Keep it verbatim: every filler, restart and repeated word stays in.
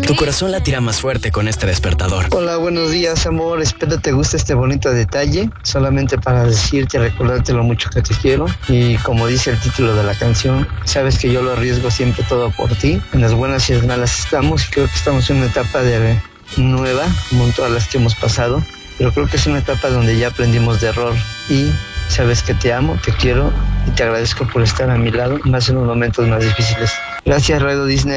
Tu corazón latirá más fuerte con este despertador. Hola, buenos días, amor. Espero te guste este bonito detalle. Solamente para decirte, recordarte lo mucho que te quiero. Y como dice el título de la canción, sabes que yo lo arriesgo siempre todo por ti. En las buenas y en las malas estamos. Y creo que estamos en una etapa de nueva, como en todas las que hemos pasado. Pero creo que es una etapa donde ya aprendimos de error. Y sabes que te amo, te quiero y te agradezco por estar a mi lado, más en los momentos más difíciles. Gracias, Radio Disney.